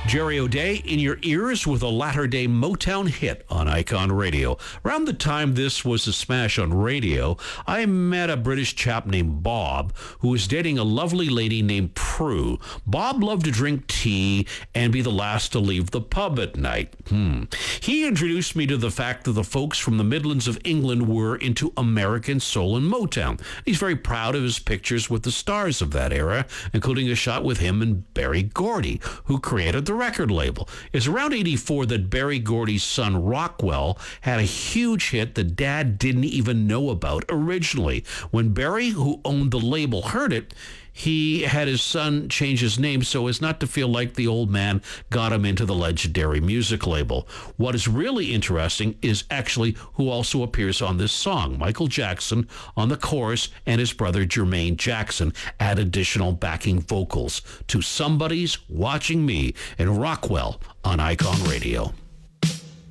Jerry O'Day in your ears with a latter-day Motown hit on Icon Radio. Around the time this was a smash on radio, I met a British chap named Bob who was dating a lovely lady named Prue. Bob loved to drink tea and be the last to leave the pub at night. He introduced me to the fact that the folks from the Midlands of England were into American soul and Motown. He's very proud of his pictures with the stars of that era, including a shot with him and Berry Gordy, who created the record label. It's around 84 that Berry Gordy's son Rockwell had a huge hit that Dad didn't even know about originally. When Berry, who owned the label, heard it, he had his son change his name so as not to feel like the old man got him into the legendary music label. What is really interesting is actually who also appears on this song. Michael Jackson on the chorus and his brother Jermaine Jackson add additional backing vocals to Somebody's Watching Me and Rockwell on Icon Radio.